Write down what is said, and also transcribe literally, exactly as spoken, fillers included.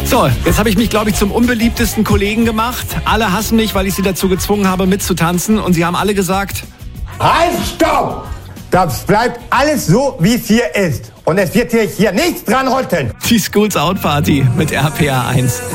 So, jetzt habe ich mich, glaube ich, zum unbeliebtesten Kollegen gemacht. Alle hassen mich, weil ich sie dazu gezwungen habe, mitzutanzen. Und sie haben alle gesagt... Halt, stopp! Das bleibt alles so, wie es hier ist. Und es wird hier, hier nichts dran rütteln. Die Schools Out Party mit R P R eins.